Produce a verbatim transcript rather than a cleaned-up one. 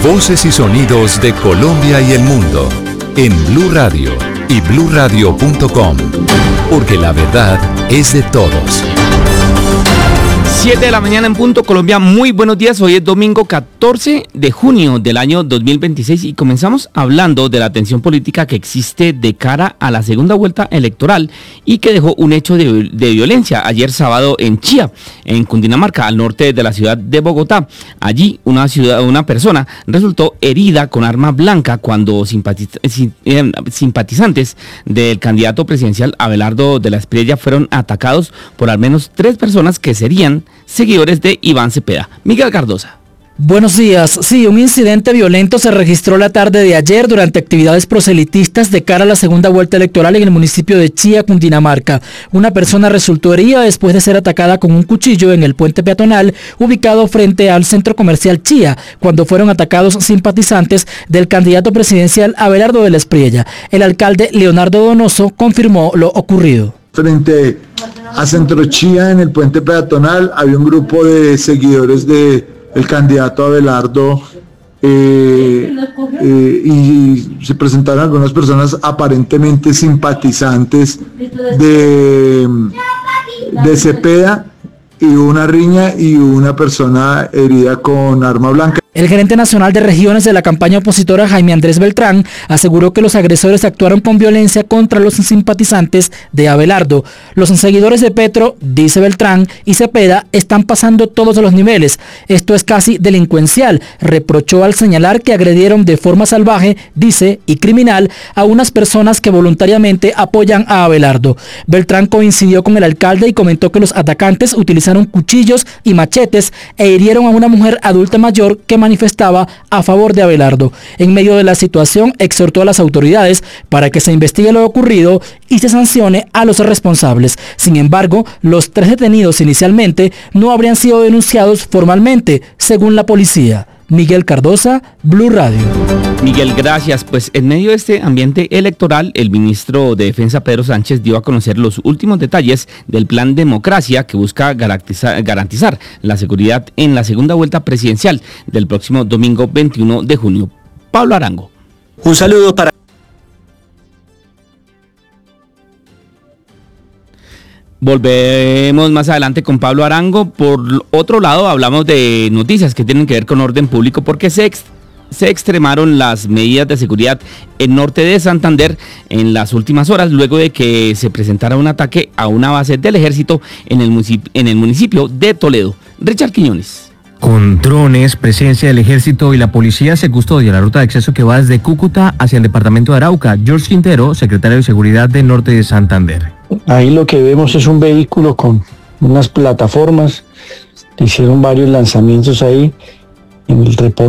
Voces y sonidos de Colombia y el mundo en Blue Radio y blue radio punto com, porque la verdad es de todos. siete de la mañana en punto, Colombia, muy buenos días. Hoy es domingo catorce de junio del año dos mil veintiséis y comenzamos hablando de la tensión política que existe de cara a la segunda vuelta electoral y que dejó un hecho de, de violencia ayer sábado en Chía, en Cundinamarca, al norte de la ciudad de Bogotá. Allí una, ciudad, una persona resultó herida con arma blanca cuando simpatiz, simpatizantes del candidato presidencial Abelardo de la Espriella fueron atacados por al menos tres personas que serían seguidores de Iván Cepeda. Miguel Cardosa. Buenos días. Sí, un incidente violento se registró la tarde de ayer durante actividades proselitistas de cara a la segunda vuelta electoral en el municipio de Chía, Cundinamarca. Una persona resultó herida después de ser atacada con un cuchillo en el puente peatonal ubicado frente al centro comercial Chía, cuando fueron atacados simpatizantes del candidato presidencial Abelardo de la Espriella. El alcalde Leonardo Donoso confirmó lo ocurrido. Frente a Centro Chía, en el puente peatonal, había un grupo de seguidores del candidato Abelardo eh, eh, y se presentaron algunas personas aparentemente simpatizantes de, de Cepeda, y una riña y una persona herida con arma blanca. El gerente nacional de regiones de la campaña opositora, Jaime Andrés Beltrán, aseguró que los agresores actuaron con violencia contra los simpatizantes de Abelardo. Los seguidores de Petro, dice Beltrán, y Cepeda están pasando todos los niveles. Esto es casi delincuencial, reprochó al señalar que agredieron de forma salvaje, dice, y criminal a unas personas que voluntariamente apoyan a Abelardo. Beltrán coincidió con el alcalde y comentó que los atacantes utilizaron cuchillos y machetes e hirieron a una mujer adulta mayor que manifestaba a favor de Abelardo. En medio de la situación, exhortó a las autoridades para que se investigue lo ocurrido y se sancione a los responsables. Sin embargo, los tres detenidos inicialmente no habrían sido denunciados formalmente, según la policía. Miguel Cardosa, Blue Radio. Miguel, gracias. Pues en medio de este ambiente electoral, el ministro de Defensa, Pedro Sánchez, dio a conocer los últimos detalles del plan Democracia que busca garantizar, garantizar la seguridad en la segunda vuelta presidencial del próximo domingo veintiuno de junio. Pablo Arango. Un saludo para... Volvemos más adelante con Pablo Arango. Por otro lado, hablamos de noticias que tienen que ver con orden público porque se, ex, se extremaron las medidas de seguridad en norte de Santander en las últimas horas luego de que se presentara un ataque a una base del ejército en el municipio, en el municipio de Toledo. Richard Quiñones. Con drones, presencia del ejército y la policía se custodia la ruta de acceso que va desde Cúcuta hacia el departamento de Arauca. George Quintero, secretario de Seguridad del Norte de Santander. Ahí lo que vemos es un vehículo con unas plataformas. Hicieron varios lanzamientos ahí. En el reporte